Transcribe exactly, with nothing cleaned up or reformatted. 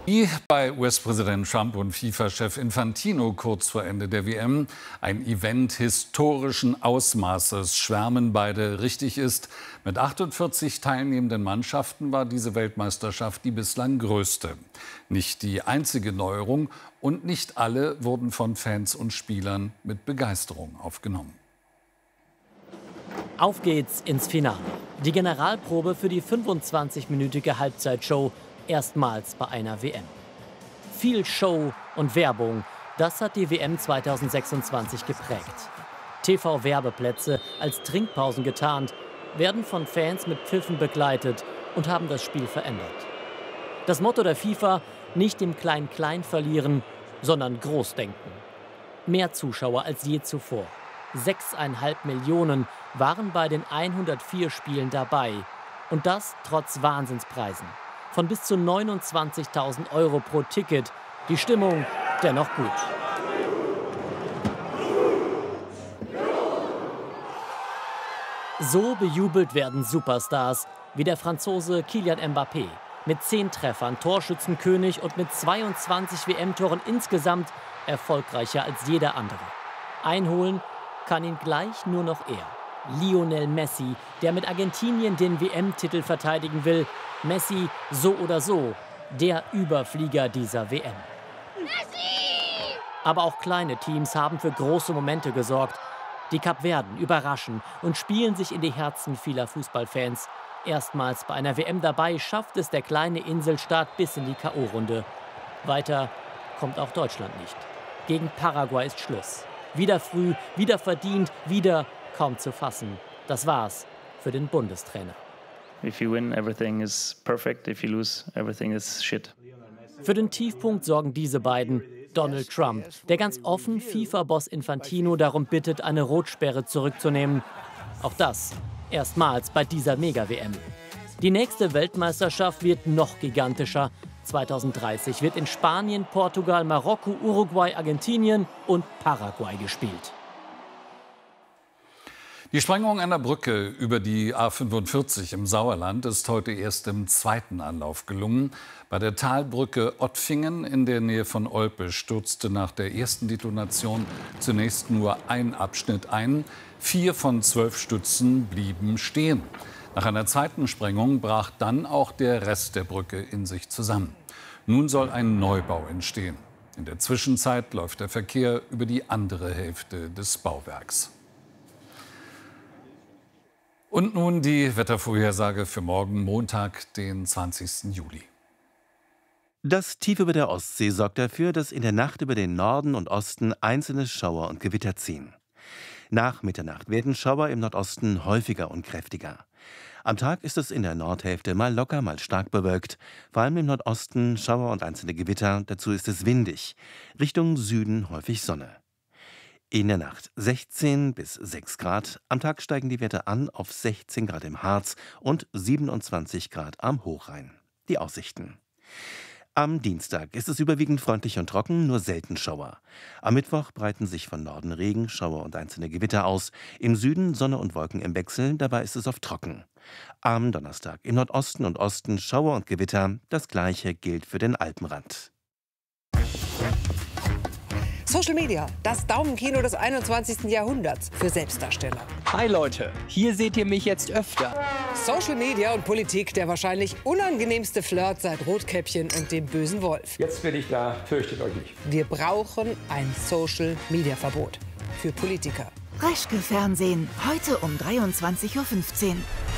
Wie bei U S-Präsident Trump und FIFA-Chef Infantino kurz vor Ende der W M ein Event historischen Ausmaßes, schwärmen beide richtig ist. Mit achtundvierzig teilnehmenden Mannschaften war diese Weltmeisterschaft die bislang größte. Nicht die einzige Neuerung und nicht alle wurden von Fans und Spielern mit Begeisterung aufgenommen. Auf geht's ins Finale. Die Generalprobe für die fünfundzwanzigminütige Halbzeitshow. Erstmals bei einer W M. Viel Show und Werbung, das hat die W M zweitausendsechsundzwanzig geprägt. T V-Werbeplätze als Trinkpausen getarnt, werden von Fans mit Pfiffen begleitet und haben das Spiel verändert. Das Motto der FIFA: nicht im Klein-Klein verlieren, sondern groß denken. Mehr Zuschauer als je zuvor. Sechseinhalb Millionen waren bei den hundertvier Spielen dabei. Und das trotz Wahnsinnspreisen. Von bis zu neunundzwanzigtausend Euro pro Ticket. Die Stimmung dennoch gut. So bejubelt werden Superstars wie der Franzose Kylian Mbappé. Mit zehn Treffern Torschützenkönig und mit zweiundzwanzig W M-Toren insgesamt erfolgreicher als jeder andere. Einholen kann ihn gleich nur noch er. Lionel Messi, der mit Argentinien den W M-Titel verteidigen will. Messi, so oder so, der Überflieger dieser W M. Messi! Aber auch kleine Teams haben für große Momente gesorgt. Die Kapverden überraschen und spielen sich in die Herzen vieler Fußballfans. Erstmals bei einer W M dabei schafft es der kleine Inselstaat bis in die K O-Runde. Weiter kommt auch Deutschland nicht. Gegen Paraguay ist Schluss. Wieder früh, wieder verdient, wieder kaum zu fassen. Das war's für den Bundestrainer. If you win, everything is perfect. If you lose, everything is shit. Für den Tiefpunkt sorgen diese beiden. Donald Trump, der ganz offen FIFA-Boss Infantino darum bittet, eine Rotsperre zurückzunehmen. Auch das erstmals bei dieser Mega-W M. Die nächste Weltmeisterschaft wird noch gigantischer. zweitausenddreißig wird in Spanien, Portugal, Marokko, Uruguay, Argentinien und Paraguay gespielt. Die Sprengung einer Brücke über die A fünfundvierzig im Sauerland ist heute erst im zweiten Anlauf gelungen. Bei der Talbrücke Ottfingen in der Nähe von Olpe stürzte nach der ersten Detonation zunächst nur ein Abschnitt ein. Vier von zwölf Stützen blieben stehen. Nach einer zweiten Sprengung brach dann auch der Rest der Brücke in sich zusammen. Nun soll ein Neubau entstehen. In der Zwischenzeit läuft der Verkehr über die andere Hälfte des Bauwerks. Und nun die Wettervorhersage für morgen Montag, den zwanzigsten Juli. Das Tief über der Ostsee sorgt dafür, dass in der Nacht über den Norden und Osten einzelne Schauer und Gewitter ziehen. Nach Mitternacht werden Schauer im Nordosten häufiger und kräftiger. Am Tag ist es in der Nordhälfte mal locker, mal stark bewölkt. Vor allem im Nordosten Schauer und einzelne Gewitter, dazu ist es windig. Richtung Süden häufig Sonne. In der Nacht sechzehn bis sechs Grad. Am Tag steigen die Werte an auf sechzehn Grad im Harz und siebenundzwanzig Grad am Hochrhein. Die Aussichten. Am Dienstag ist es überwiegend freundlich und trocken, nur selten Schauer. Am Mittwoch breiten sich von Norden Regen, Schauer und einzelne Gewitter aus. Im Süden Sonne und Wolken im Wechsel, dabei ist es oft trocken. Am Donnerstag im Nordosten und Osten Schauer und Gewitter. Das Gleiche gilt für den Alpenrand. Social Media, das Daumenkino des einundzwanzigsten Jahrhunderts für Selbstdarsteller. Hi Leute, hier seht ihr mich jetzt öfter. Social Media und Politik, der wahrscheinlich unangenehmste Flirt seit Rotkäppchen und dem bösen Wolf. Jetzt bin ich da, fürchtet euch nicht. Wir brauchen ein Social Media Verbot für Politiker. Reschke Fernsehen, heute um dreiundzwanzig Uhr fünfzehn.